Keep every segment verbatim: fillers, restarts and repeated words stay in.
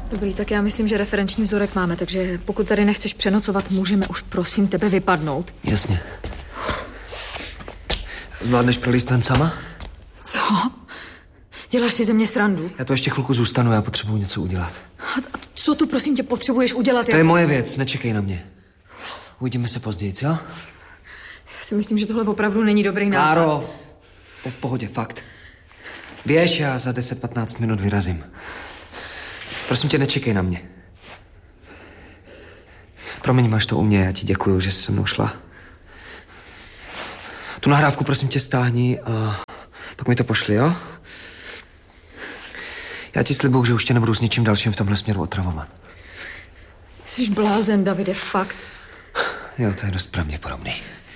Dobrý, tak já myslím, že referenční vzorek máme, takže pokud tady nechceš přenocovat, můžeme už prosím tebe vypadnout. Jasně. Zvládneš prolíst ven sama? Co? Děláš si ze mě srandu? Já tu ještě chvilku zůstanu, já potřebuji něco udělat. A co tu prosím tě potřebuješ udělat? To jak... je moje věc, nečekej na mě. Uvidíme se později, jo? Já si myslím, že tohle opravdu není dobrý nápad. Kláro, to je v pohodě, fakt. Běž, já za deset patnáct minut vyrazím. Prosím tě, nečekej na mě. Promiň, máš to u mě, já ti děkuju, že jsi se mnou šla. Tu nahrávku prosím tě stáhni a pak mi to pošli, jo? Já ti slibuju, že už tě nebudu s ničím dalším v tomhle směru otravovat. Jsi blázen, Davide, fakt. Jo, to je dost pravděpodobný.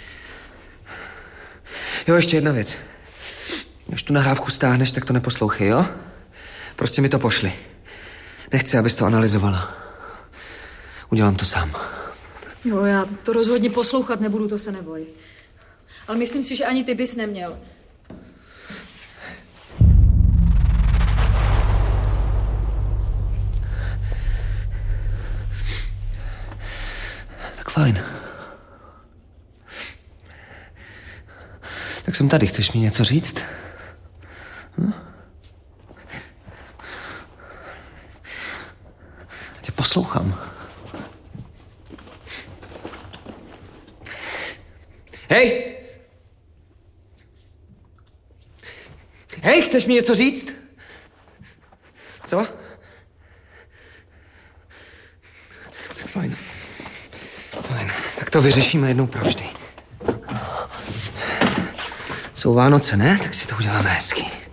Jo, ještě jedna věc. Když tu nahrávku stáhneš, tak to neposlouchej, jo? Prostě mi to pošli. Nechci, abys to analyzovala. Udělám to sám. Jo, já to rozhodně poslouchat nebudu, to se neboj. Ale myslím si, že ani ty bys neměl. Tak fajn. Tak jsem tady, chceš mi něco říct? Hm? Já tě poslouchám. Hej! Hej, chceš mi něco říct? Co? Tak fajn. Fajn. Tak to vyřešíme jednou provždy. Jsou Vánoce, ne? Tak si to uděláme hezky.